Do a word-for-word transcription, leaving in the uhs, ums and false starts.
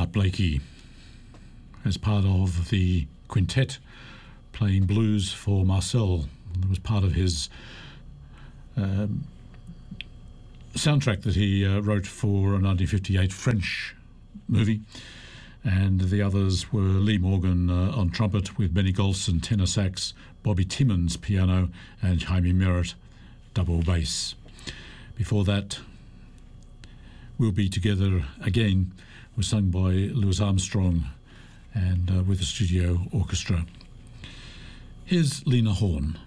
Art Blakey as part of the quintet playing blues for Marcel. It was part of his um, soundtrack that he uh, wrote for a nineteen fifty-eight French movie, and the others were Lee Morgan uh, on trumpet with Benny Golson tenor sax, Bobby Timmons piano, and Jaime Merritt double bass. Before that, We'll Be Together Again was sung by Louis Armstrong and uh, with the studio orchestra. Here's Lena Horne.